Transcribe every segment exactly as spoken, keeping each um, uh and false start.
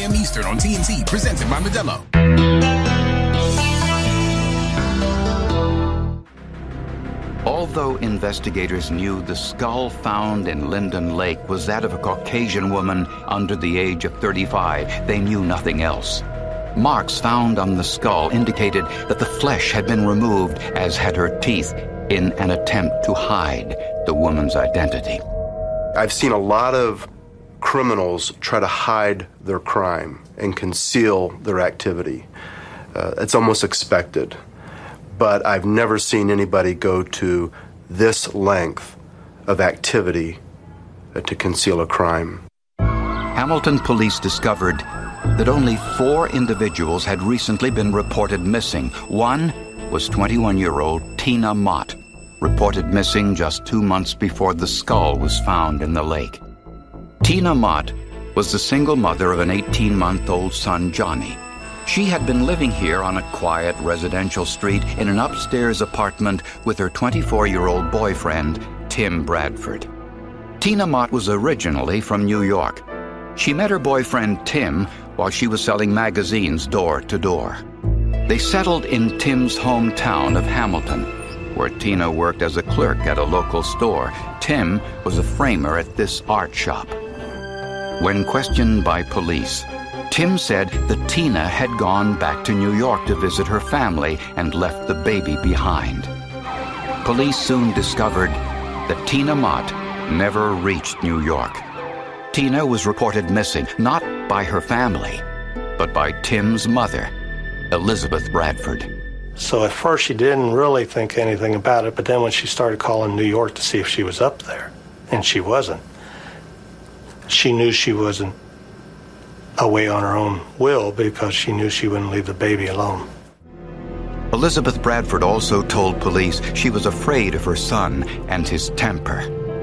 p.m. Eastern on T N T, presented by Modelo. Although investigators knew the skull found in Linden Lake was that of a Caucasian woman under the age of thirty-five, they knew nothing else. Marks found on the skull indicated that the flesh had been removed, as had her teeth, in an attempt to hide the woman's identity. I've seen a lot of criminals try to hide their crime and conceal their activity. Uh, it's almost expected. But I've never seen anybody go to this length of activity to conceal a crime. Hamilton police discovered that only four individuals had recently been reported missing. One was twenty-one-year-old Tina Mott, reported missing just two months before the skull was found in the lake. Tina Mott was the single mother of an eighteen-month-old son, Johnny. She had been living here on a quiet residential street in an upstairs apartment with her twenty-four-year-old boyfriend, Tim Bradford. Tina Mott was originally from New York. She met her boyfriend, Tim, while she was selling magazines door to door. They settled in Tim's hometown of Hamilton, where Tina worked as a clerk at a local store. Tim was a framer at this art shop. When questioned by police, Tim said that Tina had gone back to New York to visit her family and left the baby behind. Police soon discovered that Tina Mott never reached New York. Tina was reported missing, not by her family, but by Tim's mother, Elizabeth Bradford. So at first she didn't really think anything about it, but then when she started calling New York to see if she was up there, and she wasn't, she knew she wasn't away on her own will because she knew she wouldn't leave the baby alone. Elizabeth Bradford also told police she was afraid of her son and his temper.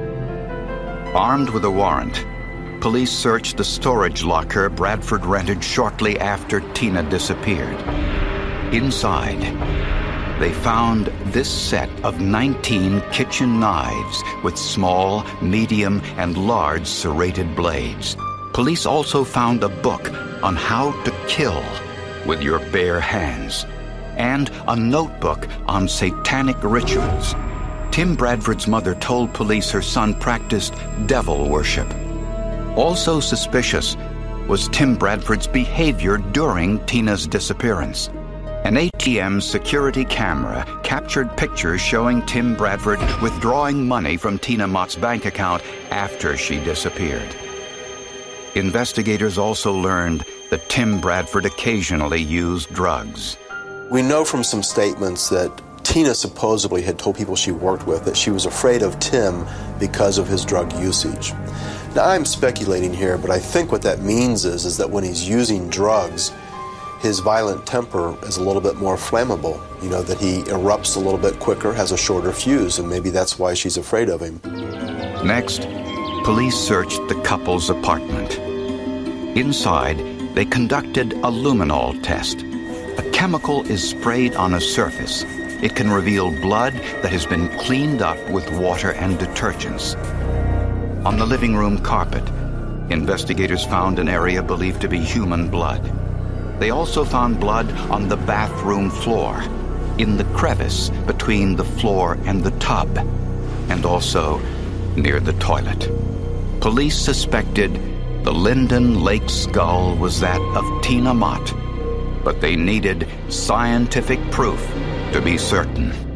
Armed with a warrant, police searched the storage locker Bradford rented shortly after Tina disappeared. Inside, they found this set of nineteen kitchen knives with small, medium, and large serrated blades. Police also found a book on how to kill with your bare hands and a notebook on satanic rituals. Tim Bradford's mother told police her son practiced devil worship. Also suspicious was Tim Bradford's behavior during Tina's disappearance. An A T M security camera captured pictures showing Tim Bradford withdrawing money from Tina Mott's bank account after she disappeared. Investigators also learned that Tim Bradford occasionally used drugs. We know from some statements that Tina supposedly had told people she worked with that she was afraid of Tim because of his drug usage. Now, I'm speculating here, but I think what that means is, is that when he's using drugs, his violent temper is a little bit more flammable. You know, that he erupts a little bit quicker, has a shorter fuse, and maybe that's why she's afraid of him. Next, police searched the couple's apartment. Inside, they conducted a luminol test. A chemical is sprayed on a surface. It can reveal blood that has been cleaned up with water and detergents. On the living room carpet, investigators found an area believed to be human blood. They also found blood on the bathroom floor, in the crevice between the floor and the tub, and also near the toilet. Police suspected the Linden Lake skull was that of Tina Mott, but they needed scientific proof to be certain.